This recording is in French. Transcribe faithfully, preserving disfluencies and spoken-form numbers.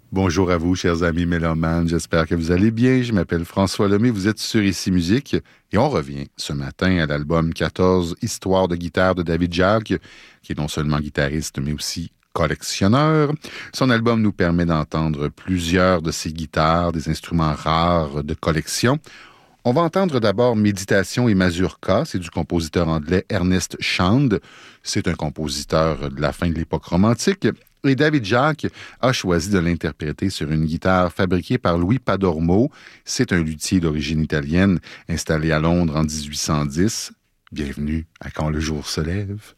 Bonjour à vous, chers amis mélomanes. J'espère que vous allez bien. Je m'appelle François Lemay. Vous êtes sur Ici Musique. Et on revient ce matin à l'album quatorze Histoire de guitare de David Jacques, qui est non seulement guitariste, mais aussi collectionneur. Son album nous permet d'entendre plusieurs de ses guitares, des instruments rares de collection. On va entendre d'abord Méditation et Mazurka, c'est du compositeur anglais Ernest Shand. C'est un compositeur de la fin de l'époque romantique. Et David Jacques a choisi de l'interpréter sur une guitare fabriquée par Louis Padormo. C'est un luthier d'origine italienne installé à Londres en dix-huit cent dix. Bienvenue à Quand le jour se lève.